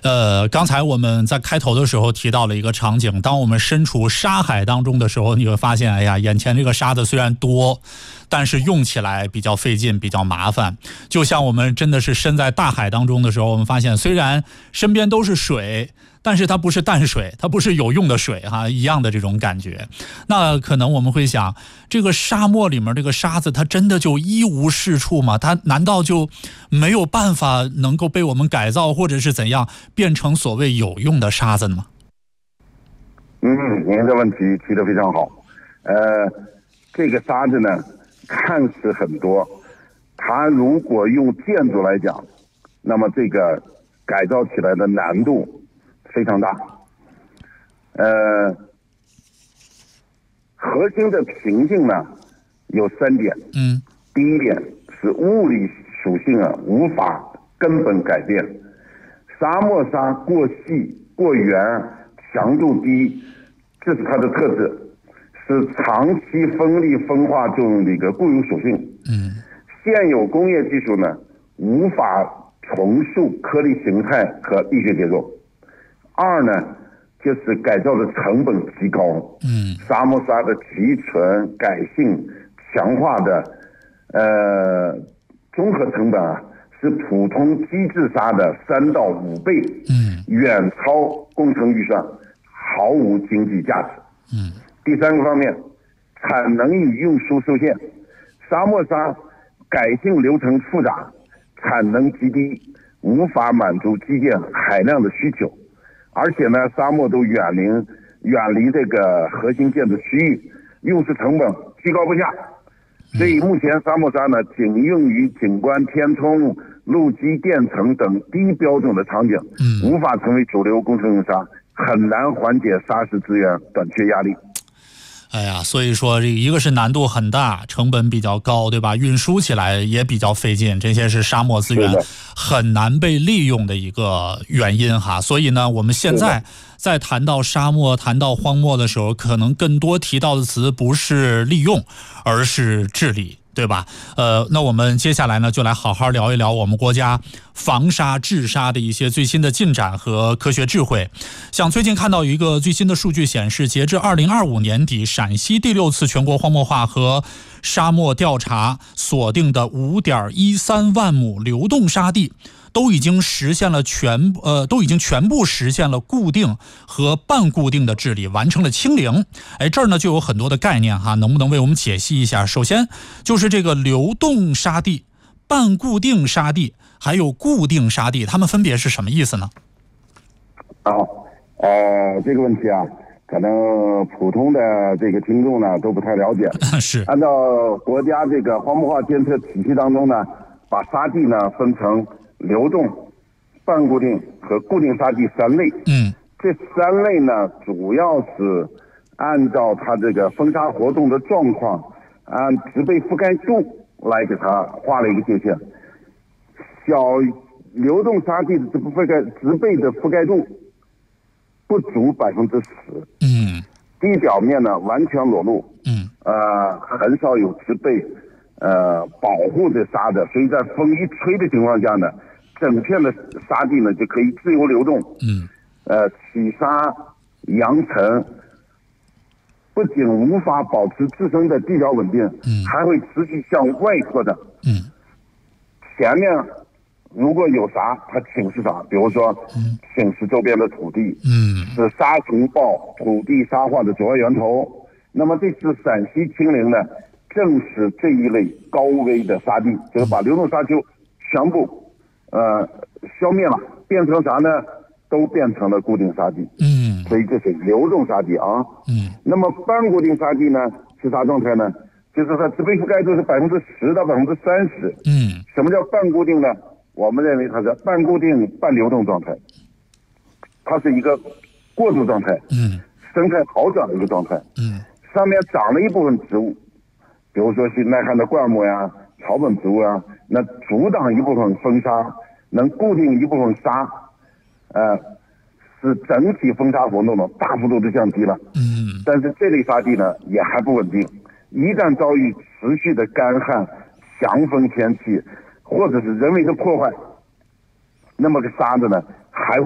刚才我们在开头的时候提到了一个场景，当我们身处沙海当中的时候，你会发现，哎呀，眼前这个沙子虽然多，但是用起来比较费劲，比较麻烦。就像我们真的是身在大海当中的时候，我们发现虽然身边都是水，但是它不是淡水，它不是有用的水哈，一样的这种感觉。那可能我们会想，这个沙漠里面这个沙子，它真的就一无是处吗？它难道就没有办法能够被我们改造，或者是怎样变成所谓有用的沙子吗？ 您的问题提得非常好。这个沙子呢，看似很多，它如果用建筑来讲，那么这个改造起来的难度非常大。核心的瓶颈呢有3点。第一点是物理属性无法根本改变，沙漠沙过细过圆，强度低，这是它的特质，是长期风力风化作用的一个固有属性。现有工业技术呢无法重塑颗粒形态和力学结构。二呢，就是改造的成本极高。沙漠沙的提纯、改性、强化的综合成本是普通基质沙的3到5倍，远超工程预算，毫无经济价值。第3个方面，产能与运输受限，沙漠沙改性流程复杂，产能极低，无法满足基建海量的需求。而且呢，沙漠都远离这个核心建筑区域，用时成本居高不下。所以目前沙漠沙呢，仅用于景观填充、路基垫层等低标准的场景，无法成为主流工程用沙，很难缓解沙石资源短缺压力。 哎呀，所以说这一个是难度很大，成本比较高，对吧？运输起来也比较费劲，这些是沙漠资源很难被利用的一个原因哈。所以呢，我们现在在谈到沙漠、谈到荒漠的时候，可能更多提到的词不是利用，而是治理。对吧？那我们接下来呢，就来好好聊一聊我们国家防沙治沙的一些最新的进展和科学智慧。像最近看到一个最新的数据显示，截至2025年底，陕西第6次全国荒漠化和沙漠调查锁定的5.13万亩流动沙地，都已经全部实现了固定和半固定的治理，完成了清零。这儿呢就有很多的概念哈，能不能为我们解析一下？首先就是这个流动沙地、半固定沙地还有固定沙地，它们分别是什么意思呢？ 这个问题可能普通的这个听众呢都不太了解。 是按照国家这个荒漠化监测体系当中呢，把沙地呢分成流动、半固定和固定沙地3类。这3类呢，主要是按照它这个风沙活动的状况，按植被覆盖度来给它画了一个界限。小流动沙地的植被的覆盖度不足10%。地表面呢完全裸露。很少有植被保护着沙的，所以在风一吹的情况下呢，整片的沙地呢就可以自由流动。起沙扬尘，不仅无法保持自身的地表稳定，还会持续向外扩展。前面如果有啥，它侵蚀啥，比如说侵蚀周边的土地，是沙尘暴、土地沙化的主要源头。那么这次陕西清零呢，正是这一类高危的沙地，就是把流动沙丘全部消灭了，变成啥呢？都变成了固定沙地。所以这是流动沙地那么半固定沙地呢是啥状态呢？就是它植被覆盖度是10%到30%。什么叫半固定呢？我们认为它是半固定半流动状态，它是一个过渡状态，生态好转的一个状态。上面长了一部分植物，比如说是耐旱的灌木呀、草本植物呀，那阻挡一部分风沙，能固定一部分沙，使整体风沙活动呢大幅度的降低了。但是这类沙地呢也还不稳定，一旦遭遇持续的干旱、强风天气，或者是人为的破坏，那么这沙子呢还